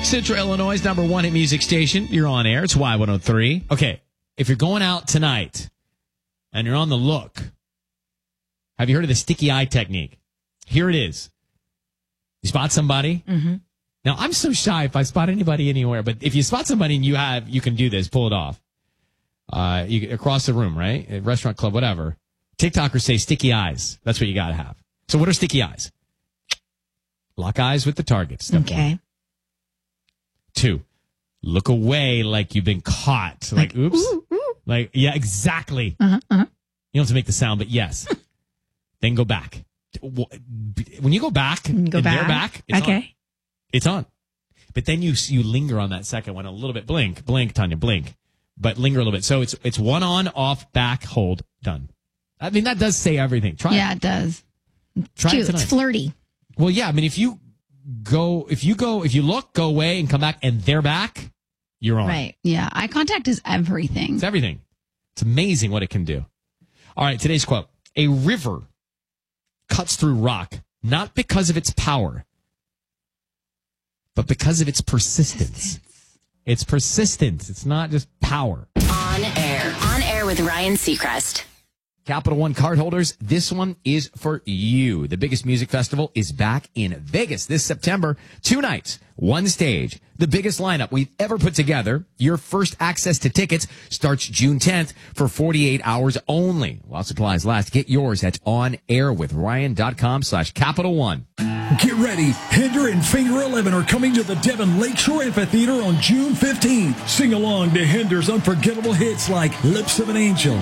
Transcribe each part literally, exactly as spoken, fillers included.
Central Illinois' number one hit music station. You're on air. It's Y one oh three. Okay, if you're going out tonight and you're on the look, have you heard of the sticky eye technique? Here it is. You spot somebody. Mm-hmm. Now, I'm so shy if I spot anybody anywhere, but if you spot somebody and you have, you can do this, pull it off. Uh, you across the room, right? At restaurant, club, whatever. TikTokers say sticky eyes. That's what you got to have. So what are sticky eyes? Lock eyes with the target. Step Okay. one. Two, look away like you've been caught. Like, Like, oops. ooh, ooh. Like, yeah, exactly. Uh-huh, uh-huh. You don't have to make the sound, but yes. Then go back. When you go back, Go and back. they're back, it's okay. on. It's on. But then you you linger on that second one a little bit. Blink, blink, Tanya, blink. But linger a little bit. So it's it's one on, off, back, hold, done. I mean, that does say everything. Try Yeah, it. it does. It's Try cute. it tonight. It's flirty. Well, yeah. I mean, if you go, if you go, if you look, go away, and come back, and they're back, you're on. Right. Yeah. Eye contact is everything. It's everything. It's amazing what it can do. All right, today's quote. A river cuts through rock, not because of its power, but because of its persistence. It's persistence. It's not just power. On air. On air with Ryan Seacrest. Capital One cardholders, this one is for you. The biggest music festival is back in Vegas this September. Two nights, one stage, the biggest lineup we've ever put together. Your first access to tickets starts June tenth for forty-eight hours only. While supplies last, get yours at onairwithryan.com slash Capital One. Get ready. Hinder and Finger eleven are coming to the Devon Lakeshore Amphitheater on June fifteenth. Sing along to Hinder's unforgettable hits like Lips of an Angel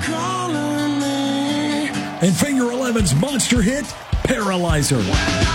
and Finger eleven's monster hit, Paralyzer.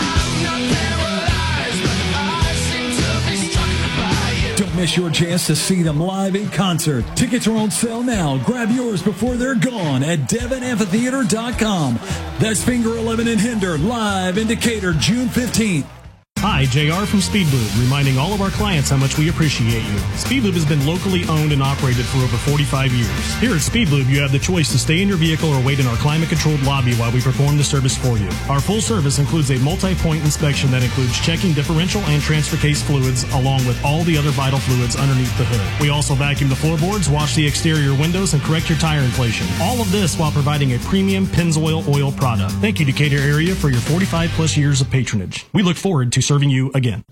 Don't miss your chance to see them live in concert. Tickets are on sale now. Grab yours before they're gone at devon amphitheater dot com. That's Finger eleven and Hinder live in Decatur June fifteenth. Hi, J R from Speedlube, reminding all of our clients how much we appreciate you. Speedlube has been locally owned and operated for over forty-five years. Here at Speedlube, you have the choice to stay in your vehicle or wait in our climate-controlled lobby while we perform the service for you. Our full service includes a multi-point inspection that includes checking differential and transfer case fluids, along with all the other vital fluids underneath the hood. We also vacuum the floorboards, wash the exterior windows, and correct your tire inflation. All of this while providing a premium Pennzoil oil product. Thank you, Decatur area, for your forty-five plus years of patronage. We look forward to serving you again.